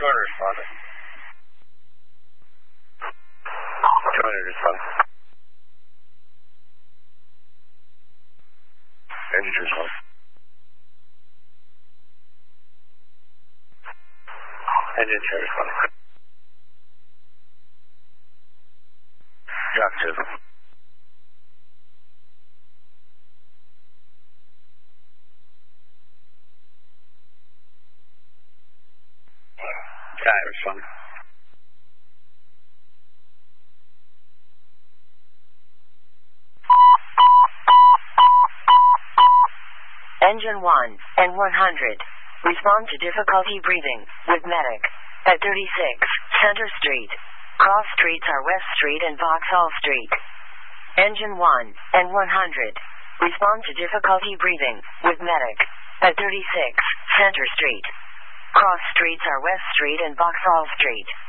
responding. 200 responding. Engine responding. Engine 2 responding. Drop 2. Sky responding. Engine 1 and 100. Respond to difficulty breathing with medic at 36 Center Street. Cross streets are West Street and Vauxhall Street. Engine 1 and 100. Respond to difficulty breathing with medic at 36 Center Street. Cross streets are West Street and Vauxhall Street.